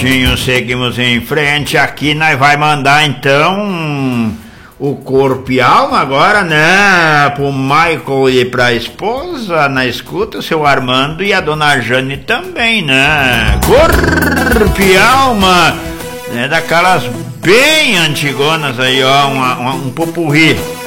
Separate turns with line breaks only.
certinho, seguimos em frente. Aqui nós vai mandar então o corpo e alma agora, né? Pro Michael e pra esposa na escuta, o seu Armando e a dona Jane também, né? Corpo e alma, né? Daquelas bem antigonas aí, ó, um popurrí.